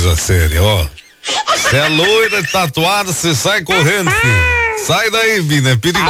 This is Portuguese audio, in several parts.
coisa séria, ó. Você é loira, tatuada, você sai correndo, filho. Sai daí, Bina, é perigoso.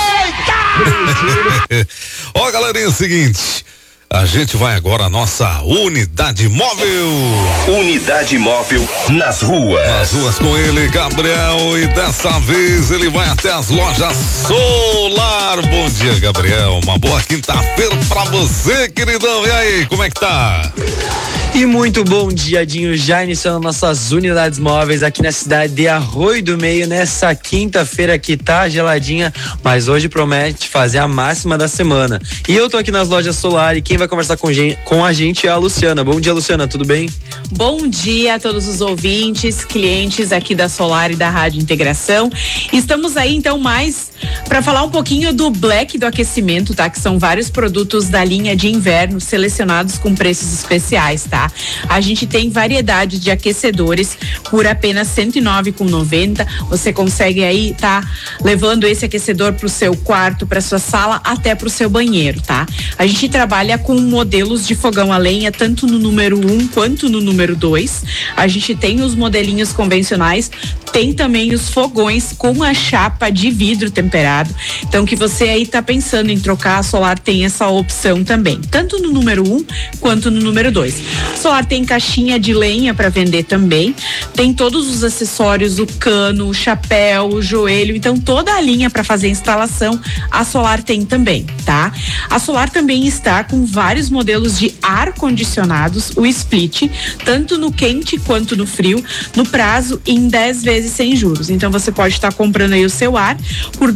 Ó, galerinha, é o seguinte. A gente vai agora à nossa unidade móvel. Unidade móvel nas ruas. Nas ruas com ele, Gabriel, e dessa vez ele vai até as lojas Solar. Bom dia, Gabriel. Uma boa quinta-feira pra você, queridão. E aí, como é que tá? E muito bom dia, Dinho, já iniciando nossas unidades móveis aqui na cidade de Arroio do Meio, nessa quinta-feira que tá geladinha, mas hoje promete fazer a máxima da semana. E eu tô aqui nas lojas Solar e quem vai conversar com a gente é a Luciana. Bom dia, Luciana, tudo bem? Bom dia a todos os ouvintes, clientes aqui da Solar e da Rádio Integração. Estamos aí então mais para falar um pouquinho do Black do aquecimento, tá? Que são vários produtos da linha de inverno selecionados com preços especiais, tá? A gente tem variedade de aquecedores por apenas R$109,90. Você consegue aí tá levando esse aquecedor pro seu quarto, pra sua sala, até pro seu banheiro, tá? A gente trabalha com modelos de fogão a lenha, tanto no número 1 quanto no número 2. A gente tem os modelinhos convencionais, tem também os fogões com a chapa de vidro temperado. Então, que você aí tá pensando em trocar, a Solar tem essa opção também, tanto no número 1 quanto no número 2. Solar tem caixinha de lenha para vender também, tem todos os acessórios, o cano, o chapéu, o joelho, então toda a linha para fazer a instalação a Solar tem também, tá? A Solar também está com vários modelos de ar-condicionados, o split, tanto no quente quanto no frio, no prazo em 10 vezes sem juros. Então você pode estar comprando aí o seu ar por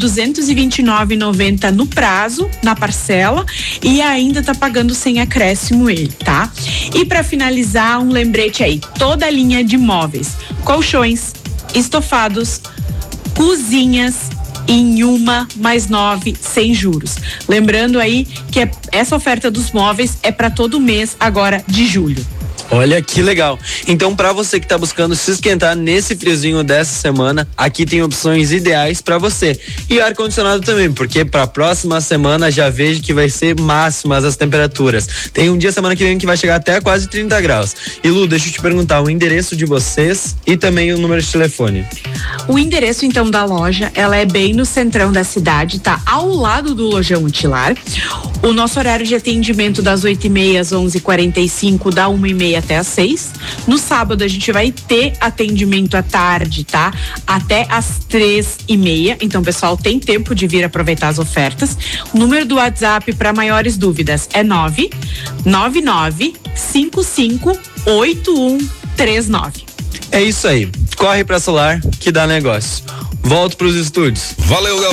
R$229,90 no prazo, na parcela, e ainda tá pagando sem acréscimo ele, tá? E para finalizar, um lembrete aí, toda a linha de móveis, colchões, estofados, cozinhas, em 1+9 sem juros. Lembrando aí que essa oferta dos móveis é para todo mês agora de julho. Olha que legal. Então, para você que tá buscando se esquentar nesse friozinho dessa semana, aqui tem opções ideais para você. E ar-condicionado também, porque para a próxima semana já vejo que vai ser máximas as temperaturas. Tem um dia semana que vem que vai chegar até quase 30 graus. E Lu, deixa eu te perguntar o endereço de vocês e também o número de telefone. O endereço então da loja, ela é bem no centrão da cidade, tá ao lado do Lojão Utilar. O nosso horário de atendimento das 8h30 às 11h45, da 1h30 até às 6. No sábado a gente vai ter atendimento à tarde, tá? Até às 3h30. Então, pessoal, tem tempo de vir aproveitar as ofertas. O número do WhatsApp para maiores dúvidas é 999558139. É isso aí. Corre pra Solar que dá negócio. Volto pros estúdios. Valeu, galera.